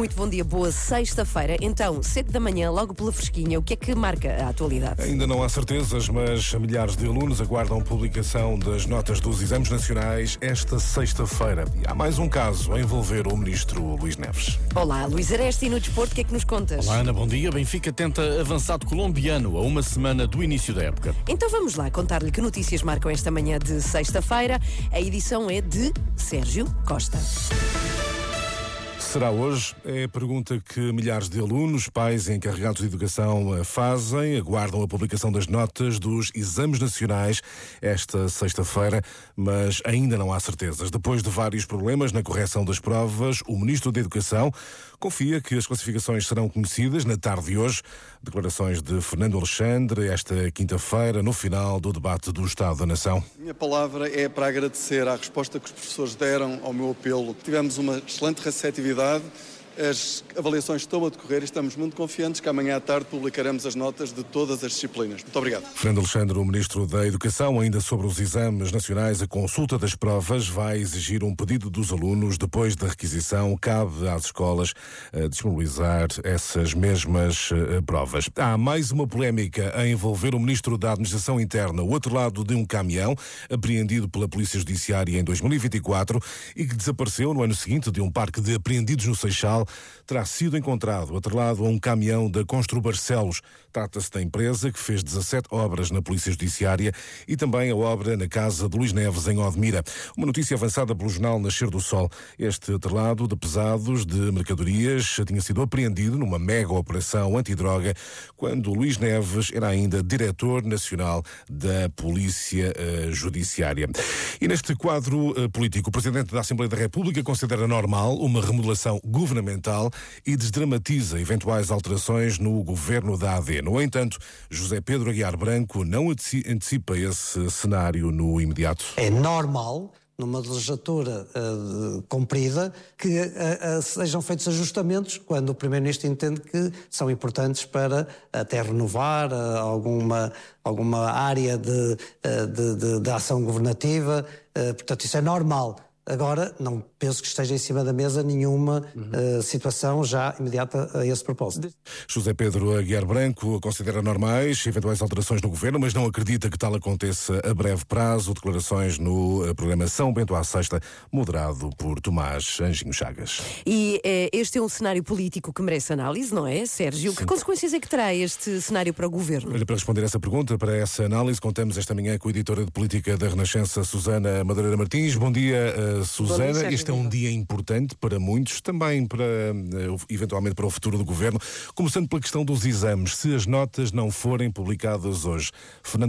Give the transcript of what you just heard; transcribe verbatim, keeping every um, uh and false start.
Muito bom dia, boa sexta-feira. Então, sete da manhã, logo pela fresquinha, o que é que marca a atualidade? Ainda não há certezas, mas milhares de alunos aguardam publicação das notas dos exames nacionais esta sexta-feira. E há mais um caso a envolver o ministro Luís Neves. Olá, Luís Areste, e no desporto, o que é que nos contas? Olá, Ana, bom dia. Benfica tenta avançado colombiano a uma semana do início da época. Então vamos lá contar-lhe que notícias marcam esta manhã de sexta-feira. A edição é de Sérgio Costa. Será hoje? É a pergunta que milhares de alunos, pais e encarregados de educação fazem. Aguardam a publicação das notas dos exames nacionais esta sexta-feira, mas ainda não há certezas. Depois de vários problemas na correção das provas, o Ministro da Educação confia que as classificações serão conhecidas na tarde de hoje. Declarações de Fernando Alexandre esta quinta-feira, no final do debate do Estado da Nação. Minha palavra é para agradecer à resposta que os professores deram ao meu apelo. Tivemos uma excelente receptividade. As avaliações estão a decorrer e estamos muito confiantes que amanhã à tarde publicaremos as notas de todas as disciplinas. Muito obrigado. Fernando Alexandre, o Ministro da Educação, ainda sobre os exames nacionais, a consulta das provas vai exigir um pedido dos alunos. Depois da requisição, cabe às escolas uh, disponibilizar essas mesmas uh, provas. Há mais uma polémica a envolver o Ministro da Administração Interna, o outro lado de um caminhão apreendido pela Polícia Judiciária em dois mil e vinte e quatro e que desapareceu no ano seguinte de um parque de apreendidos no Seixal. Terá sido encontrado atrelado a um caminhão da Constru Barcelos. Trata-se da empresa que fez dezassete obras na Polícia Judiciária e também a obra na casa de Luís Neves, em Odmira. Uma notícia avançada pelo jornal Nascer do Sol. Este atrelado de pesados de mercadorias tinha sido apreendido numa mega operação antidroga quando Luís Neves era ainda diretor nacional da Polícia uh, Judiciária. E neste quadro uh, político, o Presidente da Assembleia da República considera normal uma remodelação governamental e desdramatiza eventuais alterações no governo da A D. No entanto, José Pedro Aguiar Branco não antecipa esse cenário no imediato. É normal, numa legislatura uh, comprida, que uh, uh, sejam feitos ajustamentos quando o Primeiro-Ministro entende que são importantes para até renovar uh, alguma, alguma área de, uh, de, de, de ação governativa. Uh, portanto, isso é normal. Agora, não penso que esteja em cima da mesa nenhuma uhum. uh, situação já imediata a esse propósito. José Pedro Aguiar Branco considera normais eventuais alterações no governo, mas não acredita que tal aconteça a breve prazo. Declarações no programa São Bento à Sexta, moderado por Tomás Anjinho Chagas. E eh, este é um cenário político que merece análise, não é, Sérgio? Sim. Que consequências é que terá este cenário para o governo? Olha, para responder essa pergunta, para essa análise, contamos esta manhã com a editora de política da Renascença, Susana Madureira Martins. Bom dia, uh, Susana. Bom dia, este é um dia importante para muitos, também para, uh, eventualmente para o futuro do governo, começando pela questão dos exames. Se as notas não forem publicadas hoje, Fernando